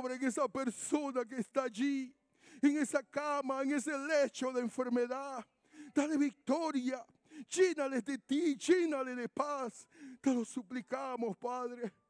obra en esa persona que está allí, en esa cama, en ese lecho de enfermedad. Dale victoria. Llénales de ti, llénale de paz. Te lo suplicamos, Padre.